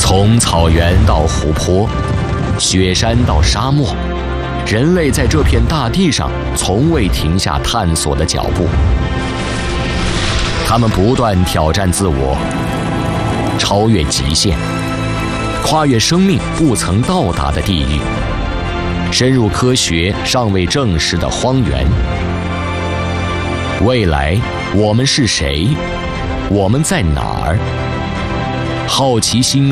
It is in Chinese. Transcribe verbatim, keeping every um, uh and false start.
从草原到湖泊，雪山到沙漠，人类在这片大地上从未停下探索的脚步。他们不断挑战自我，超越极限，跨越生命不曾到达的地域，深入科学尚未证实的荒原。未来，我们是谁？我们在哪儿？好奇心